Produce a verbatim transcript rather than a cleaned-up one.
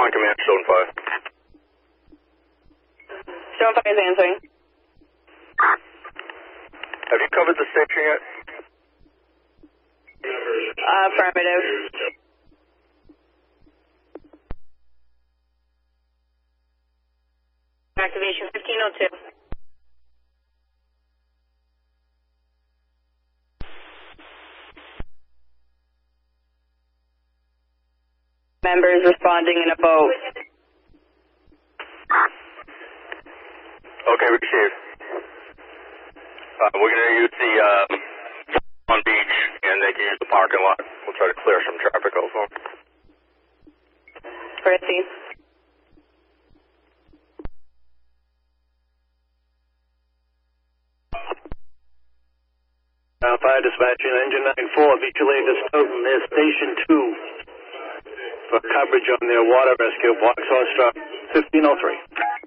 on command, Stone five. Stone five is answering. Have you covered the station yet? Uh, affirmative. Activation fifteen oh two. Members responding in a boat. Okay, received. Uh, we're going to use the um, on beach, and they can use the parking lot. We'll try to clear some traffic also. Proceed. Uh, fire dispatching engine nine four, Vigilante to Stoughton, near Station two. For coverage on their water rescue, Vauxhall Truck fifteen oh three.